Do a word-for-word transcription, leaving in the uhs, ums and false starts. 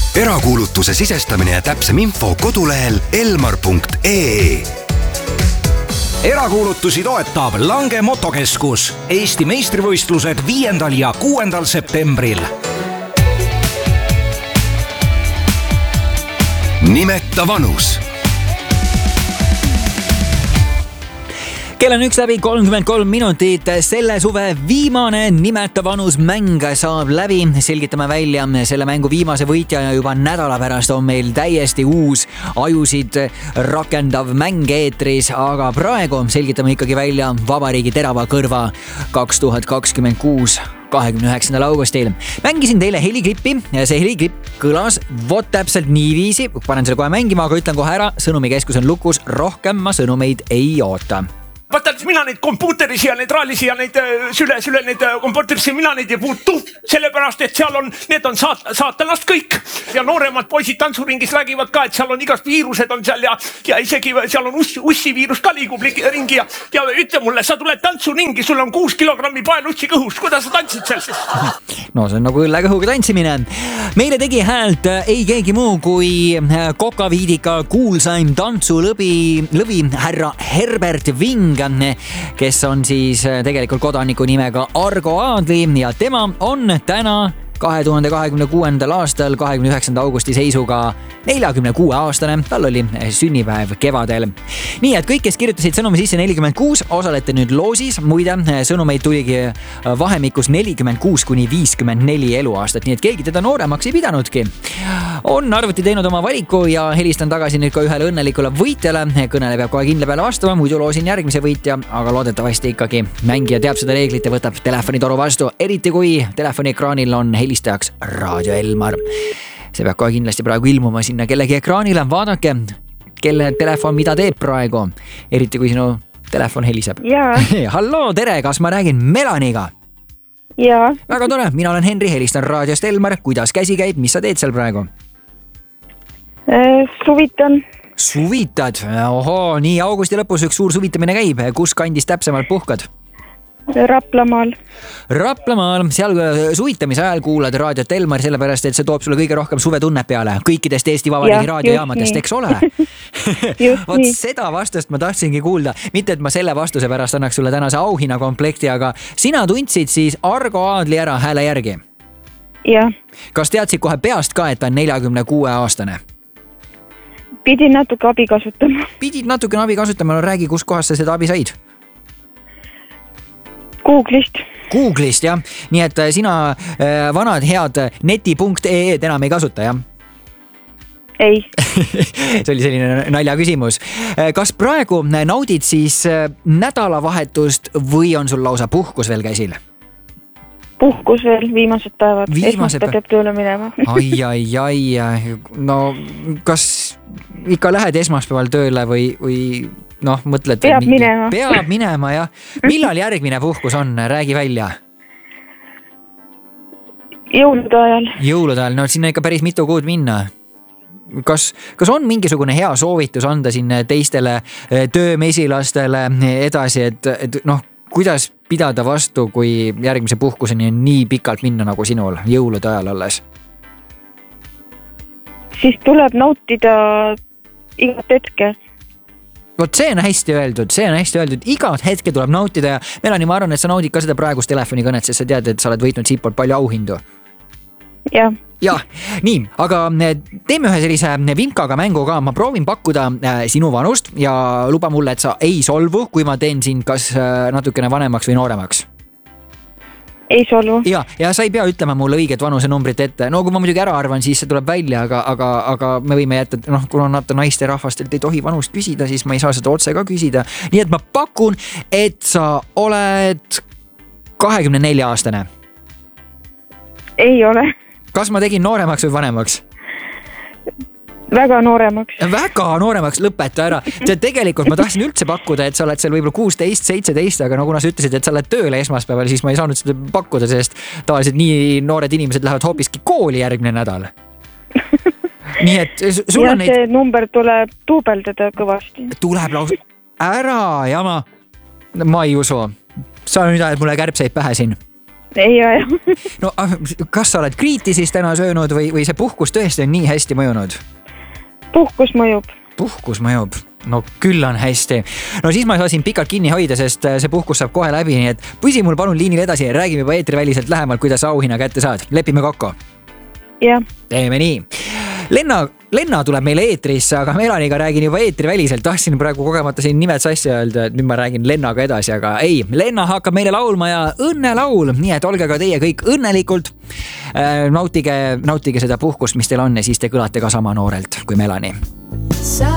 erakuulutuse sisestamine ja täpsem info kodulehel elmar punkt ee. Erakuulutusi toetab Lange Motokeskus. Eesti meistrivõistlused viiendal ja kuuendal septembril. Nimeta vanus. Kell on üks läbi kolmkümmend kolm minutit. Selle suve viimane Nimeta vanus mäng saab läbi. Selgitame välja selle mängu viimase võitja ja juba nädala pärast on meil täiesti uus ajusid rakendav mäng eetris, aga praegu selgitame ikkagi välja Vabariigi terava kõrva kaks tuhat kakskümmend kuus kahekümne üheksandal augustil. Mängisin teile heliklippi ja see heliklipp kõlas vot täpselt niiviisi. Panen selle kohe mängima, aga ütlen kohe ära, sõnumikeskus on lukus, rohkem ma sõnumeid ei oota. Vaata, mina neid kompuuterisi ja neid raalisi ja neid süle, süle neid kompuuterisi, mina neid ei puutu, sellepärast, et seal on, need on saat, saatanast kõik. Ja nooremad poisid tantsuringis räägivad ka, et seal on igast viirused on seal ja, ja isegi seal on ussi, ussi viirus ka liigub ringi ja, ja ütle mulle, sa tuled tantsuringi, sul on kuus kilogrammi paelussi kõhus, kuidas sa tantsid seal siis? No see on nagu õllekõhuga tantsimine. Meile tegi häält ei keegi muu kui Kokaviidika kuulsaim tantsulõbi lõvi härra Herbert Ving, kes on siis tegelikult kodaniku nimega Argo Aadli ja tema on täna kahe tuhande kahekümne kuuendal aastal kahekümne üheksanda augusti seisuga neljakümne kuue aastane, tal oli sünnipäev kevadel. Nii, et kõik, kes kirjutasid sõnumi sisse nelikümmend kuus, osalete nüüd loosis. Muide, sõnumeid tuligi vahemikus nelikümmend kuus kuni viiskümmend neli eluaastat, nii et keegi teda nooremaks ei pidanudki. On arvuti teinud oma valiku ja helistan tagasi nüüd ka ühele õnnelikule võitjale. Kõnele peab kohe kindla peale vastama, muidu loosin järgmise võitja, aga loodetavasti ikkagi mängija teab seda reeglit ja võtab telefonitoru vastu, eriti kui telefoni ekraanil on helistajaks Raadio Elmar. See peab kohe kindlasti praegu ilmuma sinna kellegi ekraanile. Vaadake, kelle telefon mida teeb praegu, eriti kui sinu telefon heliseb. Jaa. Halloo, tere, kas ma räägin Melaniga? Jaa. Väga tore, mina olen Henri, helistan Raadiost Elmar. Kuidas käsi käib, mis sa teed seal praegu? Suvitan. Suvitad? Ohoo, nii augusti lõpus üks suur suvitamine käib. Kus kandis täpsemalt puhkad? Raplamaal. Raplamaal, seal suvitamise ajal kuulad Raadiot Elmar, sellepärast, et see toob sulle kõige rohkem suvetunnet peale kõikidest Eesti Vabariigi ja, raadiojaamadest, eks ole? Vot seda vastust ma tahtsingi kuulda. Mitte, et ma selle vastuse pärast annaks sulle tänase auhinna komplekti, aga sina tundsid siis Argo Aadli ära hääle järgi? Jah. Kas teadsid kohe peast ka, et ta on neljakümne kuue aastane? Pidin natuke abi kasutama. Pidid natuke abi kasutama, no räägi, kus kohas sa seda abi said? Google'ist. Google'ist, jah. Nii et sina vanad head neti punkt ee enam ei kasuta, jah? Ei. See oli selline nalja küsimus. Kas praegu naudid siis nädalavahetust või on sul lausa puhkus veel käsil? Puhkus veel, viimased päevad. Viimased päevad peab tööle minema. ai, ai, ai. No kas ikka lähed esmaspäeval tööle või... või... noh, mõtled... Peab mingi... minema. Peab minema, jah. Millal järgmine puhkus on? Räägi välja. Jõulude ajal. Jõulude ajal, no sinna ikka päris mitu kuud minna. Kas, kas on mingisugune hea soovitus anda siin teistele töömesilastele edasi, et, et noh, kuidas pidada vastu, kui järgmise puhkuseni on nii pikalt minna nagu sinul jõulude ajal alles? Siis tuleb nautida igat hetke. Vot see on hästi öeldud, see on hästi öeldud. Igat hetke tuleb nautida ja Melani, ma arvan, et sa naudid ka seda praegust telefonikõnet, sest sa tead, et sa oled võitnud siit poolt palju auhindu. Jah. Jah, nii, aga teeme ühe sellise vimkaga mängu ka. Ma proovin pakkuda sinu vanust ja luba mulle, et sa ei solvu, kui ma teen sind kas natukene vanemaks või nooremaks. Ei solvu. Ja, ja sa ei pea ütlema mulle õiget vanuse numbrit ette. No kui ma muidugi ära arvan, siis see tuleb välja, aga, aga, aga me võime jätta, noh, kuna nad naiste rahvastelt ei tohi vanust küsida, siis ma ei saa seda otse ka küsida. Nii et ma pakun, et sa oled kahekümne nelja aastane. Ei ole. Kas ma tegin nooremaks või vanemaks? Väga nooremaks. Väga nooremaks, lõpeta ära. See tegelikult ma tahtsin üldse pakkuda, et sa oled seal võib-olla kuusteist, seitseteist, aga no kuna sa ütlesid, et sa oled tööle esmaspäeval, siis ma ei saanud seda pakkuda, sest tavaliselt nii noored inimesed lähevad hoopiski kooli järgmine nädal. Nii et sul ja on neid... see number tuleb tuubeldada kõvasti. Tuleb laus... Ära, jama. Ma ei usu. Sa nüüd ajad mulle kärbseid pähe siin. ei aja. no kas sa oled kriiti siis täna söönud või, või see puhkus tõesti on nii hästi mõjunud? Puhkus mõjub. Puhkus mõjub. No küll on hästi. No siis ma ei saa siin pikalt kinni hoida, sest see puhkus saab kohe läbi, nii et püsi mul palun liinil edasi ja räägime juba eetriväliselt lähemalt, kuidas auhinna kätte saad. Lepime kokku? Jah. Teeme nii. Lenna, Lenna tuleb meile eetrisse, aga Melaniga räägin juba eetriväliselt. Tahtsin praegu kogemata siin nimed sassi öelda, et nüüd ma räägin Lennaga edasi, aga ei. Lenna hakkab meile laulma ja õnnelaul, nii et olge ka teie kõik õnnelikult. Nautige, nautige seda puhkust, mis teil on ja siis te kõlate ka sama noorelt kui Melani. Sa